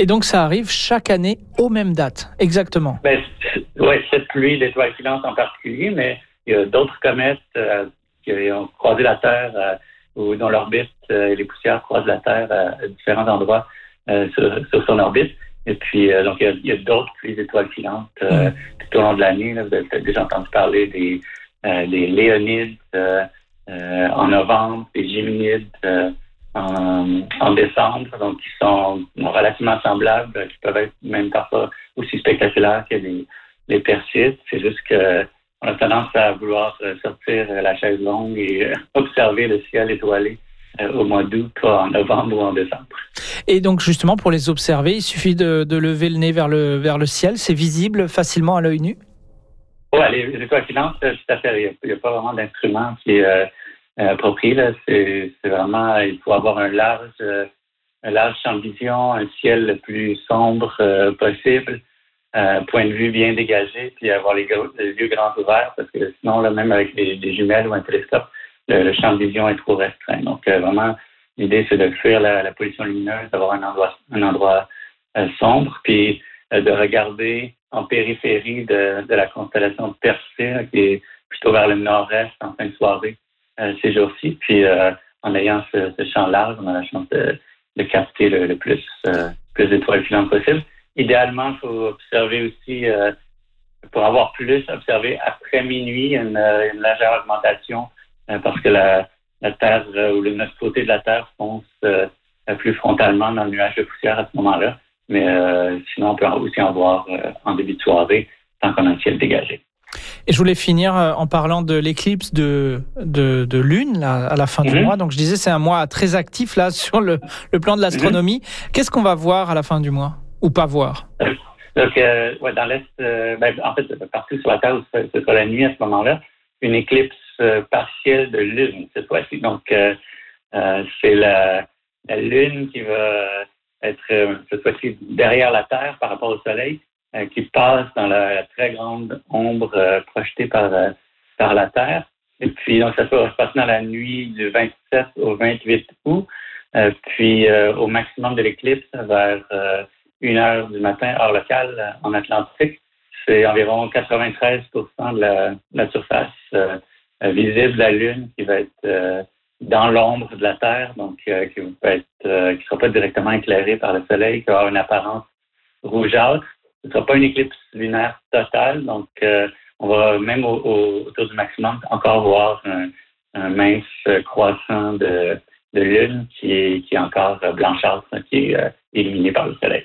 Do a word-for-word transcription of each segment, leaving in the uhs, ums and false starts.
Et donc ça arrive chaque année aux mêmes dates, exactement. Ben, oui, cette pluie d'étoiles filantes en particulier, mais il y a d'autres comètes euh, qui ont croisé la Terre euh, ou dont l'orbite, euh, les poussières croisent la Terre à, à différents endroits euh, sur, sur son orbite. Et puis, euh, donc, il y a, il y a d'autres pluies d'étoiles filantes euh, mmh. tout au long de l'année. Là, vous avez peut-être déjà entendu parler des, euh, des Léonides euh, euh, en novembre, des Géminides euh, en, en décembre, donc qui sont relativement semblables, qui peuvent être même parfois aussi spectaculaires que les, les Perséides. C'est juste que on a tendance à vouloir sortir la chaise longue et observer le ciel étoilé au mois d'août, pas en novembre ou en décembre. Et donc justement, pour les observer, il suffit de, de lever le nez vers le, vers le ciel. C'est visible facilement à l'œil nu? Oui, les, les étoiles filantes, tout à fait. Il n'y a, a pas vraiment d'instrument qui est euh, approprié. Là. C'est, c'est vraiment, il faut avoir un large, euh, un large champ de vision, un ciel le plus sombre euh, possible, un point de vue bien dégagé, puis avoir les, gros, les yeux grands ouverts, parce que sinon, là, même avec des, des jumelles ou un télescope, le, le champ de vision est trop restreint. Donc, euh, vraiment, l'idée, c'est de fuir la, la pollution lumineuse, d'avoir un endroit, un endroit euh, sombre, puis euh, de regarder en périphérie de, de la constellation de Persée, qui est plutôt vers le nord-est en fin de soirée euh, ces jours-ci. Puis, euh, en ayant ce, ce champ large, on a la chance de, de capter le, le plus, euh, plus d'étoiles filantes possible. Idéalement, il faut observer aussi, euh, pour avoir plus observé après minuit, une, une légère augmentation, euh, parce que la, la Terre euh, ou le notre côté de la Terre fonce euh, plus frontalement dans le nuage de poussière à ce moment-là. Mais euh, sinon, on peut aussi en voir euh, en début de soirée, tant qu'on a un ciel dégagé. Et je voulais finir en parlant de l'éclicse de, de, de lune là, à la fin mm-hmm. du mois. Donc je disais, c'est un mois très actif là sur le, le plan de l'astronomie. Mm-hmm. Qu'est-ce qu'on va voir à la fin du mois? Ou pas voir? Donc, euh, ouais, dans l'Est, euh, ben, en fait, partout sur la Terre, ce sera la nuit à ce moment-là, une éclipse euh, partielle de lune cette fois-ci. Donc, euh, euh, c'est la, la lune qui va être euh, cette fois-ci derrière la Terre par rapport au Soleil, euh, qui passe dans la, la très grande ombre euh, projetée par, euh, par la Terre. Et puis, donc, ça va se passer dans la nuit du vingt-sept au vingt-huit août. Euh, puis, euh, au maximum de l'éclipse, vers euh, une heure du matin, heure locale, en Atlantique, c'est environ quatre-vingt-treize pour cent de la, de la surface euh, visible de la Lune qui va être euh, dans l'ombre de la Terre, donc euh, qui ne euh, sera pas directement éclairée par le Soleil, qui va avoir une apparence rougeâtre. Ce ne sera pas une éclipse lunaire totale, donc euh, on va même au, au, autour du maximum encore voir un, un mince croissant de, de Lune qui est, qui est encore blanchâtre, qui est euh, illuminé par le Soleil.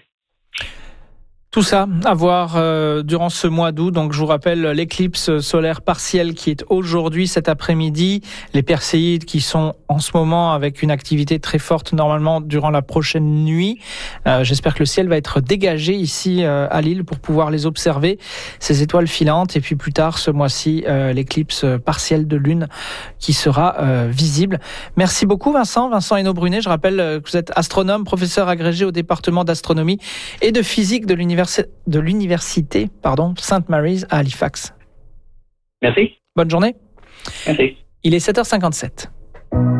Tout ça à voir euh, durant ce mois d'août. Donc, je vous rappelle l'éclipse solaire partielle qui est aujourd'hui, cet après-midi. Les Perséides qui sont en ce moment avec une activité très forte normalement durant la prochaine nuit. Euh, j'espère que le ciel va être dégagé ici euh, à Lille pour pouvoir les observer, ces étoiles filantes. Et puis plus tard ce mois-ci, euh, l'éclipse partielle de lune qui sera euh, visible. Merci beaucoup Vincent. Vincent Hénaud-Brunet. Je rappelle que vous êtes astronome, professeur agrégé au département d'astronomie et de physique de l'université de l'université pardon, Saint Mary's à Halifax. Merci. Bonne journée. Merci. Il est sept heures cinquante-sept.